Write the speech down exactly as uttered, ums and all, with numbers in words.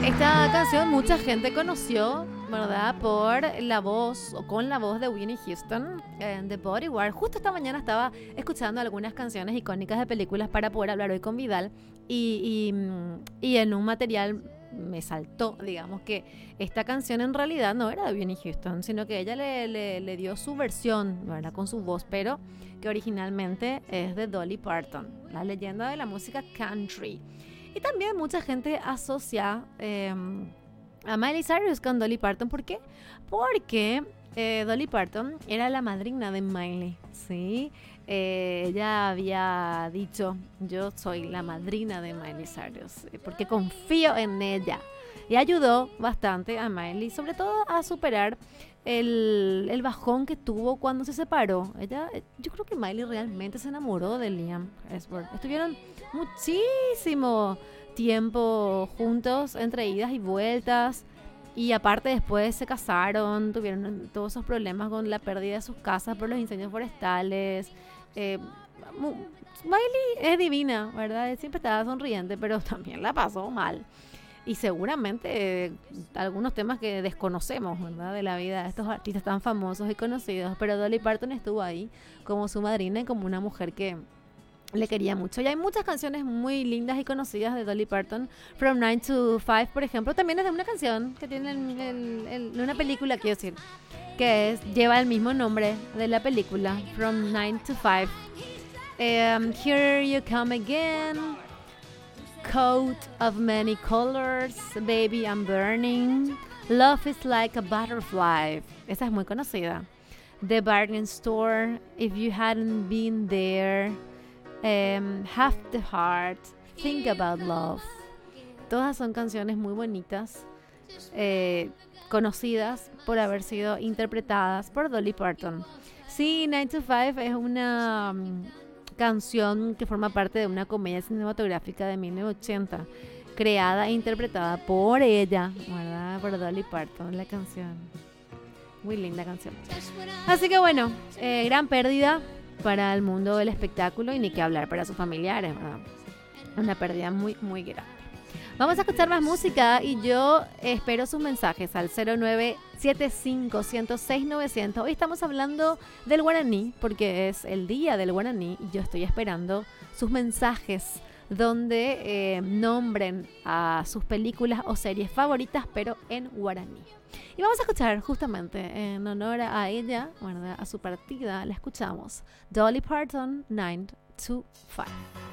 Esta canción mucha gente conoció, ¿verdad? Por la voz o con la voz de Whitney Houston en The Bodyguard. Justo esta mañana estaba escuchando algunas canciones icónicas de películas para poder hablar hoy con Vidal y, y, mm, y en un material me saltó, digamos, que esta canción en realidad no era de Whitney Houston, sino que ella le, le, le dio su versión, ¿verdad? Con su voz, pero que originalmente es de Dolly Parton, la leyenda de la música country. Y también mucha gente asocia eh, a Miley Cyrus con Dolly Parton. ¿Por qué? Porque eh, Dolly Parton era la madrina de Miley, ¿sí? Eh, ella había dicho, yo soy la madrina de Miley Cyrus, eh, porque confío en ella. Y ayudó bastante a Miley, sobre todo a superar el, el bajón que tuvo cuando se separó. Ella, eh, yo creo que Miley realmente se enamoró de Liam Hemsworth. Estuvieron muchísimo tiempo juntos, entre idas y vueltas. Y aparte después se casaron, tuvieron todos esos problemas con la pérdida de sus casas por los incendios forestales. Eh, mu- Miley es divina, ¿verdad? Siempre estaba sonriente, pero también la pasó mal. Y seguramente eh, algunos temas que desconocemos, ¿verdad? De la vida de estos artistas tan famosos y conocidos. Pero Dolly Parton estuvo ahí como su madrina y como una mujer que le quería mucho. Y hay muchas canciones muy lindas y conocidas de Dolly Parton. From nine to five, por ejemplo, también es de una canción que tiene el, el, el, una película, quiero decir, que es, lleva el mismo nombre de la película, From nine to five. Um, Here You Come Again, Coat of Many Colors, Baby I'm Burning, Love is Like a Butterfly. Esa es muy conocida. The Bargain Store, If You Hadn't Been There, um, Half the Heart, Think About Love. Todas son canciones muy bonitas, eh, conocidas por haber sido interpretadas por Dolly Parton. Sí, nine to five es una um, canción que forma parte de una comedia cinematográfica de mil novecientos ochenta, creada e interpretada por ella, ¿verdad? Por Dolly Parton, la canción. Muy linda canción. Así que bueno, eh, gran pérdida para el mundo del espectáculo y ni que hablar para sus familiares, ¿verdad? Una pérdida muy, muy grande. Vamos a escuchar más música y yo espero sus mensajes al cero nueve siete cinco, uno cero seis, novecientos. Hoy estamos hablando del guaraní porque es el día del guaraní y yo estoy esperando sus mensajes donde eh, nombren a sus películas o series favoritas pero en guaraní. Y vamos a escuchar justamente en honor a ella, ¿verdad? A su partida, la escuchamos Dolly Parton nine to five.